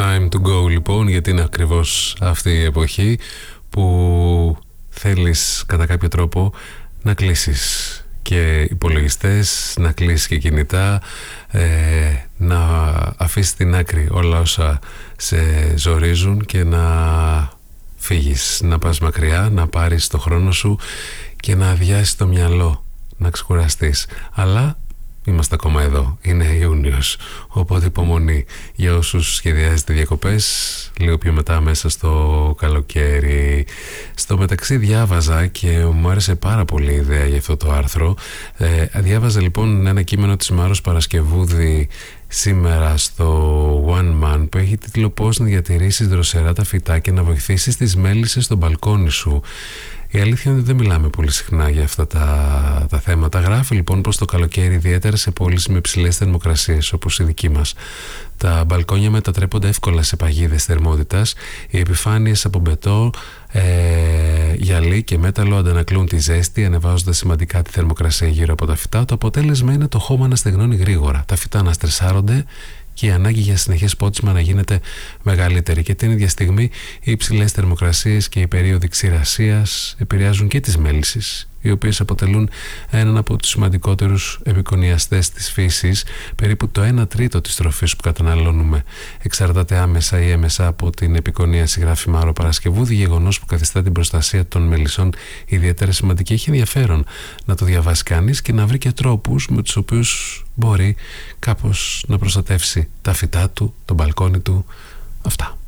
Time to go λοιπόν, γιατί είναι ακριβώς αυτή η εποχή που θέλεις κατά κάποιο τρόπο να κλείσεις και υπολογιστές, να κλείσεις και κινητά, να αφήσεις στην άκρη όλα όσα σε ζορίζουν και να φύγεις, να πας μακριά, να πάρεις το χρόνο σου και να αδειάσεις το μυαλό, να ξεκουραστείς. Αλλά είμαστε ακόμα εδώ, είναι Ιούνιος, οπότε υπομονή για όσους σχεδιάζετε διακοπές λίγο πιο μετά μέσα στο καλοκαίρι. Στο μεταξύ διάβαζα και μου άρεσε πάρα πολύ η ιδέα για αυτό το άρθρο. Διάβαζα λοιπόν ένα κείμενο της Μάρος Παρασκευούδη σήμερα στο One Man που έχει τίτλο «Πώς να διατηρήσεις δροσερά τα φυτά και να βοηθήσεις τις μέλισσες στο μπαλκόνι σου». Η αλήθεια είναι ότι δεν μιλάμε πολύ συχνά για αυτά τα θέματα. Γράφει λοιπόν πως το καλοκαίρι, ιδιαίτερα σε πόλεις με υψηλές θερμοκρασίες όπως η δική μας, τα μπαλκόνια μετατρέπονται εύκολα σε παγίδες θερμότητας. Οι επιφάνειες από μπετό, γυαλί και μέταλλο αντανακλούν τη ζέστη, ανεβάζοντας σημαντικά τη θερμοκρασία γύρω από τα φυτά. Το αποτέλεσμα είναι το χώμα να στεγνώνει γρήγορα, τα φυτά να στρεσάρονται και η ανάγκη για συνεχές πότσιμα να γίνεται μεγαλύτερη. Και την ίδια στιγμή οι υψηλές θερμοκρασίες και οι περίοδοι ξηρασίας επηρεάζουν και τις μέλισσες, οι οποίες αποτελούν έναν από τους σημαντικότερους επικονιαστές της φύσης. Περίπου το 1/3 της τροφής που καταναλώνουμε εξαρτάται άμεσα ή έμεσα από την επικονίαση, γράφει Μάρο Παρασκευούδη, γεγονός που καθιστά την προστασία των μελισσών ιδιαίτερα σημαντική. Έχει ενδιαφέρον να το διαβάσει κανείς και να βρει και τρόπους με τους οποίους μπορεί κάπως να προστατεύσει τα φυτά του, το μπαλκόνι του. Αυτά.